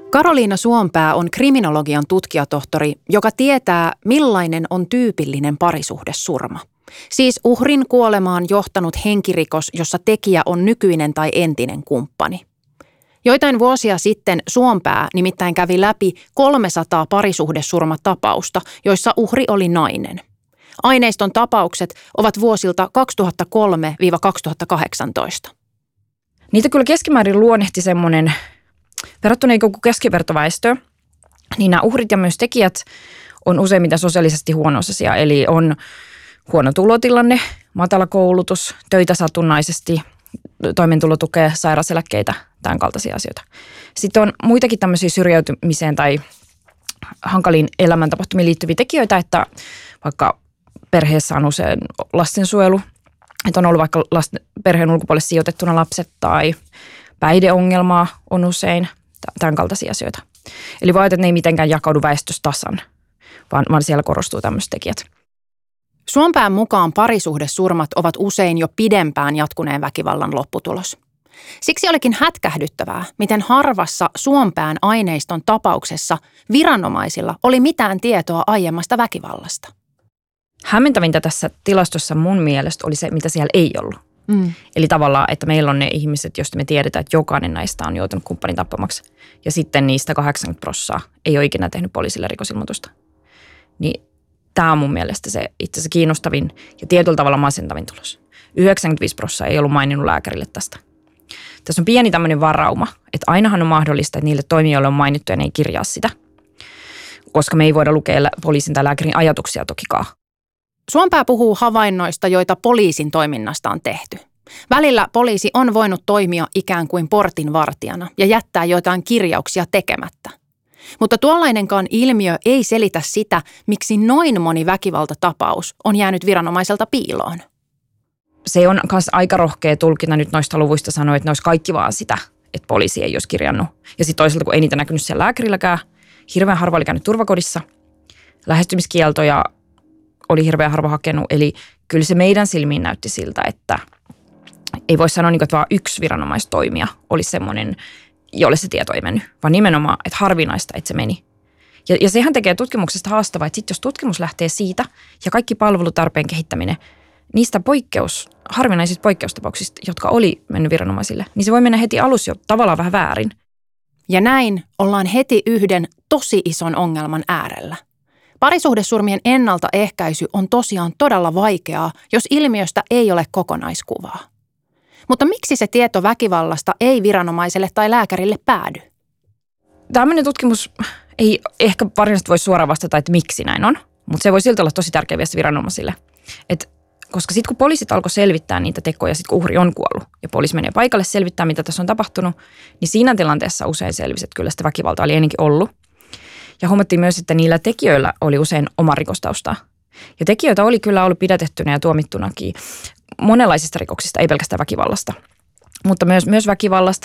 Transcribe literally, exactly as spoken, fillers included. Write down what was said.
Karoliina Suompää on kriminologian tutkijatohtori, joka tietää, millainen on tyypillinen parisuhdesurma. Siis uhrin kuolemaan johtanut henkirikos, jossa tekijä on nykyinen tai entinen kumppani. Joitain vuosia sitten Suompää nimittäin kävi läpi kolmesataa parisuhdesurmatapausta, joissa uhri oli nainen. Aineiston tapaukset ovat vuosilta kaksituhattakolme kaksituhattakahdeksantoista. Niitä kyllä keskimäärin luonnehti semmoinen, verrattuna keskivertoväestöön, niin nämä uhrit ja myös tekijät on useimmiten sosiaalisesti huono-osaisia, eli on huono tulotilanne, matala koulutus, töitä satunnaisesti, toimeentulotukea, sairauseläkkeitä, tämän kaltaisia asioita. Sitten on muitakin tämmöisiä syrjäytymiseen tai hankaliin elämäntapahtumiin liittyviä tekijöitä, että vaikka perheessä on usein lastensuojelu, että on ollut vaikka lasten, perheen ulkopuolelle sijoitettuna lapset tai päihdeongelmaa on usein, tämän kaltaisia asioita. Eli voi ajatella, että ne ei mitenkään jakaudu väestössä tasan, vaan, vaan siellä korostuu tämmöiset tekijät. Suompään mukaan parisuhdesurmat ovat usein jo pidempään jatkuneen väkivallan lopputulos. Siksi olikin hätkähdyttävää, miten harvassa Suompään aineiston tapauksessa viranomaisilla oli mitään tietoa aiemmasta väkivallasta. Hämmentävintä tässä tilastossa mun mielestä oli se, mitä siellä ei ollut. Mm. Eli tavallaan, että meillä on ne ihmiset, joista me tiedetään, että jokainen näistä on joutunut kumppanin tappamaksi. Ja sitten niistä kahdeksankymmentä prosenttia ei ole ikinä tehnyt poliisille rikosilmoitusta. Niin tämä on mun mielestä se itse asiassa kiinnostavin ja tietyllä tavalla masentavin tulos. yhdeksänkymmentäviisi prosenttia ei ollut maininnut lääkärille tästä. Tässä on pieni tämmöinen varauma, että ainahan on mahdollista, että niille toimijoille on mainittu ja ne ei kirjaa sitä. Koska me ei voida lukea poliisin tai lääkärin ajatuksia tokikaan. Suompää puhuu havainnoista, joita poliisin toiminnasta on tehty. Välillä poliisi on voinut toimia ikään kuin portinvartijana ja jättää jotain kirjauksia tekemättä. Mutta tuollainenkaan ilmiö ei selitä sitä, miksi noin moni väkivaltatapaus on jäänyt viranomaiselta piiloon. Se on myös aika rohkea tulkinta nyt noista luvuista sanoa, että ne olisi kaikki vaan sitä, että poliisi ei olisi kirjannut. Ja sitten toisaalta, kun ei niitä näkynyt siellä lääkärilläkään, hirveän harva oli käynyt turvakodissa, lähestymiskieltoja oli hirveän harva hakenut. Eli kyllä se meidän silmiin näytti siltä, että ei voi sanoa, että vaan yksi viranomaistoimija olisi semmoinen, jolle se tieto ei mennyt, vaan nimenomaan, että harvinaista, että se meni. Ja, ja sehän tekee tutkimuksesta haastavaa, että sitten jos tutkimus lähtee siitä ja kaikki palvelutarpeen kehittäminen, niistä poikkeus, harvinaisista poikkeustapauksista, jotka oli mennyt viranomaisille, niin se voi mennä heti alussa jo tavallaan vähän väärin. Ja näin ollaan heti yhden tosi ison ongelman äärellä. Parisuhdesurmien ennaltaehkäisy on tosiaan todella vaikeaa, jos ilmiöstä ei ole kokonaiskuvaa. Mutta miksi se tieto väkivallasta ei viranomaiselle tai lääkärille päädy? Tämmöinen tutkimus ei ehkä varsinaisesti voi suoraan vastata, että miksi näin on, mutta se voi silti olla tosi tärkeä viesti viranomaisille. Et, koska sitten kun poliisit alkoi selvittää niitä tekoja, sitten kun uhri on kuollut ja poliisi menee paikalle selvittää, mitä tässä on tapahtunut, niin siinä tilanteessa usein selvisi, että kyllä sitä väkivaltaa oli ennenkin ollut. Ja huomattiin myös, että niillä tekijöillä oli usein oma rikostausta. Ja tekijöitä oli kyllä ollut pidätettynä ja tuomittunakin monenlaisista rikoksista, ei pelkästään väkivallasta. Mutta myös, myös väkivallasta,